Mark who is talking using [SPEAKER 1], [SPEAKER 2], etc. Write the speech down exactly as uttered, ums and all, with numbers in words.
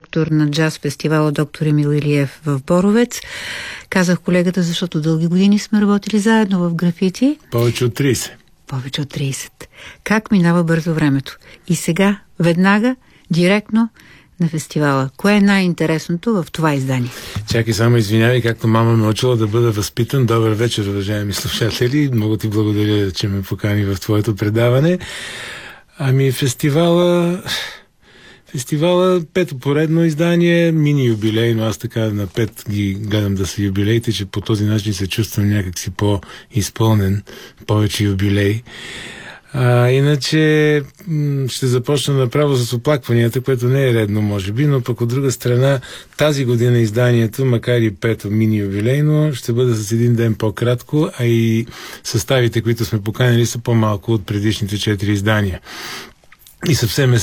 [SPEAKER 1] директор на джаз фестивала Доктор Емил Илиев в Боровец. Казах колегата, защото дълги години сме работили заедно в графити.
[SPEAKER 2] Повече от трийсет.
[SPEAKER 1] Повече от трийсет. Как минава бързо времето. И сега, веднага, директно на фестивала. Кое е най-интересното в това издание?
[SPEAKER 2] Чакай, само извинявай, както мама ме учила да бъда възпитан. Добър вечер, уважаеми слушатели. Много ти благодаря, че ме покани в твоето предаване. Ами фестивала... Фестивала, пето поредно издание, мини-юбилейно. Аз така на пет ги гледам да са юбилеите, че по този начин се чувствам някакси по-изпълнен, повече юбилей. А, иначе м- ще започна направо с оплакванията, което не е редно, може би, но пък от друга страна тази година изданието, макар и пето мини-юбилейно, ще бъде с един ден по-кратко, а и съставите, които сме поканили, са по-малко от предишните четири издания. И съвсем